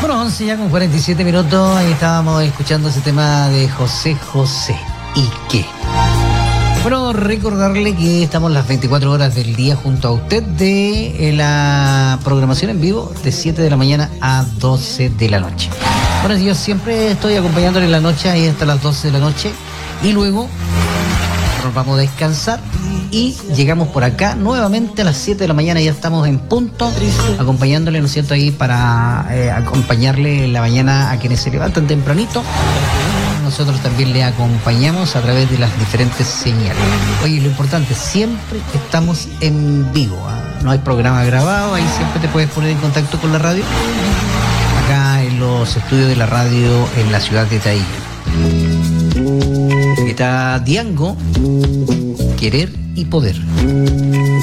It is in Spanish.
Bueno, 11 ya con 47 minutos. Ahí estábamos escuchando ese tema de José José. ¿Y qué? Bueno, recordarle que estamos las 24 horas del día junto a usted de la programación en vivo de 7 de la mañana a 12 de la noche. Bueno, yo siempre estoy acompañándole en la noche ahí hasta las 12 de la noche y luego nos vamos a descansar y llegamos por acá nuevamente a las 7 de la mañana. Ya estamos en punto acompañándole, ¿no es cierto?, ahí para acompañarle en la mañana a quienes se levantan tempranito. Nosotros también le acompañamos a través de las diferentes señales. Oye, lo importante, siempre estamos en vivo, ¿eh? No hay programa grabado, ahí siempre te puedes poner en contacto con la radio. Acá en los estudios de la radio en la ciudad de Tailla. Está Diango, Querer y Poder.